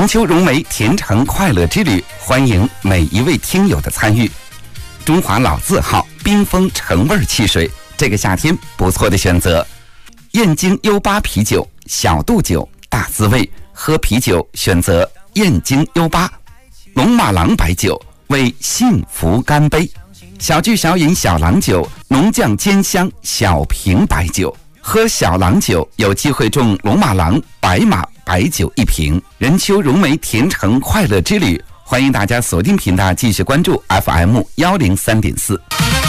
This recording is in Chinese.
丘融媒甜橙快乐之旅，欢迎每一位听友的参与。中华老字号缤纷橙味汽水，这个夏天不错的选择。燕京U8啤酒，小度酒，大滋味。喝啤酒选择燕京U8。龙马郎白酒，为幸福干杯。小聚小饮小郎酒，浓酱煎香小瓶白酒。喝小郎酒有机会中龙马郎白马白酒1瓶。任丘融媒甜橙快乐之旅，欢迎大家锁定频道继续关注 FM103.4。